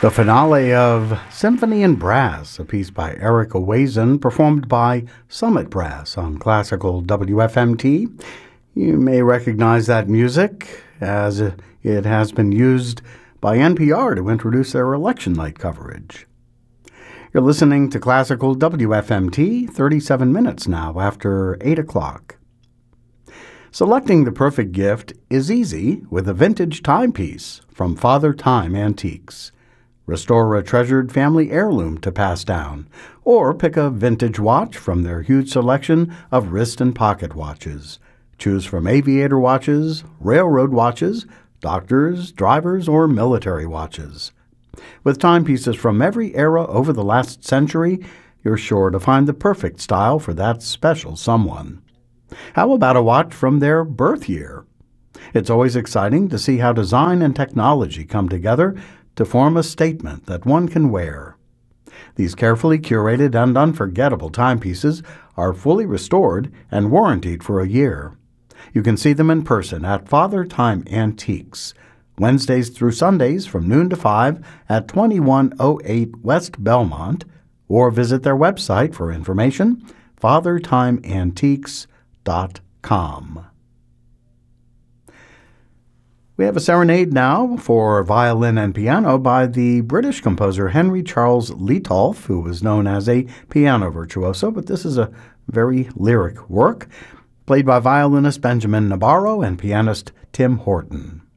The finale of Symphony in Brass, a piece by Eric Owazen, performed by Summit Brass on classical WFMT. You may recognize that music as it has been used by NPR to introduce their election night coverage. You're listening to classical WFMT, 37 minutes now after 8 o'clock. Selecting the perfect gift is easy with a vintage timepiece from Father Time Antiques. Restore a treasured family heirloom to pass down, or pick a vintage watch from their huge selection of wrist and pocket watches. Choose from aviator watches, railroad watches, doctors, drivers, or military watches. With timepieces from every era over the last century, you're sure to find the perfect style for that special someone. How about a watch from their birth year? It's always exciting to see how design and technology come together to form a statement that one can wear. These carefully curated and unforgettable timepieces are fully restored and warrantied for a year. You can see them in person at Father Time Antiques, Wednesdays through Sundays from noon to 5 at 2108 West Belmont, or visit their website for information, fathertimeantiques.com. We have a serenade now for violin and piano by the British composer Henry Charles Lietolf, who was known as a piano virtuoso, but this is a very lyric work, played by violinist Benjamin Nabarro and pianist Tim Horton.